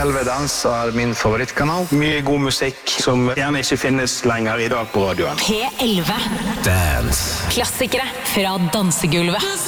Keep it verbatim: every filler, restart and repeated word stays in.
P elleve Dans er min favorittkanal. Mye god musikk som gjerne ikke finnes lenger i dag på radioen. P elleve Dance. Klassikere fra dansegulvet.